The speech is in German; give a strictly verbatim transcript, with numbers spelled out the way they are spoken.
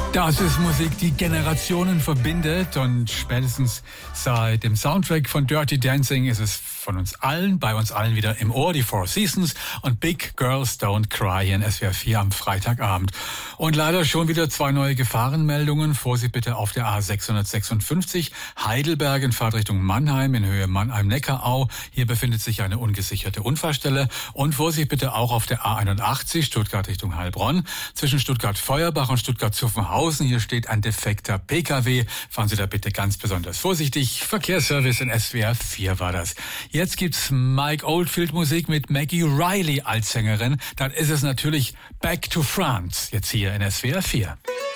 Das ist Musik, die Generationen verbindet, und spätestens seit dem Soundtrack von Dirty Dancing ist es von uns allen, bei uns allen wieder im Ohr, die Four Seasons und Big Girls Don't Cry hier in S W R vier am Freitagabend. Und leider schon wieder zwei neue Gefahrenmeldungen. Vorsicht bitte auf der A sechshundertsechsundfünfzig Heidelberg in Fahrtrichtung Mannheim in Höhe Mannheim-Neckarau. Hier befindet sich eine ungesicherte Unfallstelle. Und Vorsicht bitte auch auf der A einundachtzig Stuttgart Richtung Heilbronn zwischen Stuttgart-Feuerbach und Stuttgart-Zuffenhausen. Hier steht ein defekter P K W. Fahren Sie da bitte ganz besonders vorsichtig. Verkehrsservice in S W R vier war das. Jetzt gibt's Mike Oldfield Musik mit Maggie Riley als Sängerin. Dann ist es natürlich Back to France, jetzt hier in S W R vier.